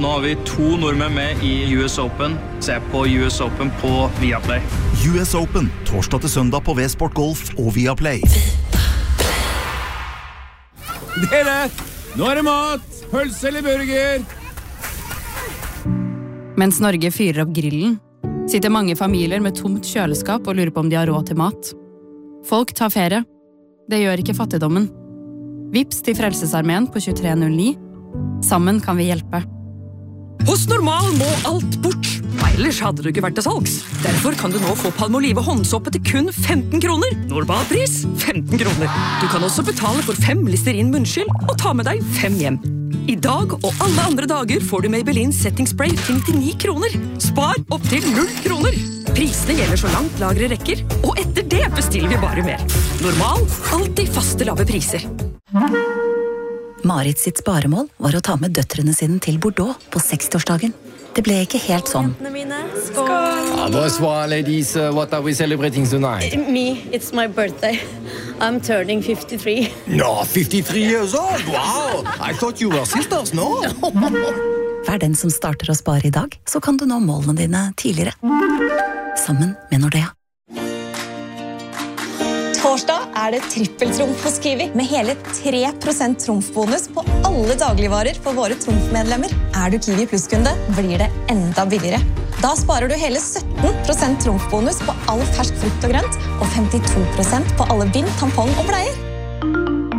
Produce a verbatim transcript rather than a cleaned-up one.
Nå har vi to nordmenn med i U S Open. Se på U S Open på Viaplay. U S Open, torsdag til søndag på V-Sport Golf og Viaplay. Dere, nå er det mat! Pølse eller burger? Mens Norge fyrer opp grillen, sitter mange familier med tomt kjøleskap og lurer på om de har råd til mat. Folk tar ferie. Det gjør ikke fattigdommen. Vips til Frelsesarmeen på tjuetre null ni. Sammen kan vi hjelpe. Hos Normal må alt bort. Ellers hadde du ikke vært til salgs. Derfor kan du nå få Palmolive håndsåpe til kun femten kroner. Normalpris femten kroner. Du kan også betale for fem Listerin munnskyld og ta med deg fem hjem. I dag og alle andre dager får du Maybelline Setting Spray til nittini kroner. Spar opp til null kroner. Prisene gjelder så langt lageret rekker, og etter det bestiller vi bare mer. Normal, alltid faste lave priser. Marit sitt sparemål var å ta med døtrene sine til Bordeaux på sekstiårsdagen. Det ble ikke helt sånn. Skål! Ah, bonsoir, ladies. Uh, what are we celebrating tonight? Me, it's my birthday. I'm turning fifty-three. No, fifty-three years old. Wow! I thought you were sisters, no? Vær den som starter å spare i dag, så kan du nå målene dine tidligere. Sammen med Nordea. Torsdag er det trippeltrumf hos Kiwi, med hele tre prosent trumfbonus på alle dagligvarer for våre trumfmedlemmer. Er du Kiwi Plus-kunde, blir det enda billigere. Da sparer du hele sytten prosent trumfbonus på all fersk frukt og grønt, og femtito prosent på alle bind, tampong og bleier.